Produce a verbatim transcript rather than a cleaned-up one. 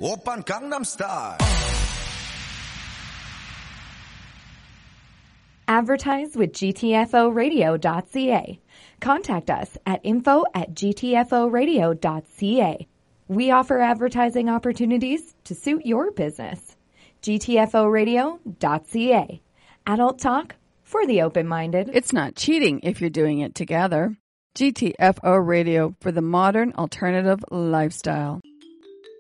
Oppan Gangnam Style. Advertise with G T F O radio dot C A. Contact us at info at G T F O radio dot C A. We offer advertising opportunities to suit your business. G T F O radio dot C A. Adult talk for the open-minded. It's not cheating if you're doing it together. G T F O Radio for the modern alternative lifestyle.